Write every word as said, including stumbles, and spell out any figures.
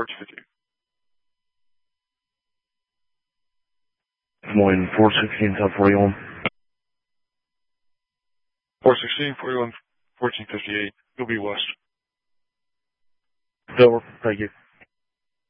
two fifty. Des Moines, four sixteen, South forty-one. four sixteen, forty-one, fourteen fifty-eight. You'll be west. Silver, thank you.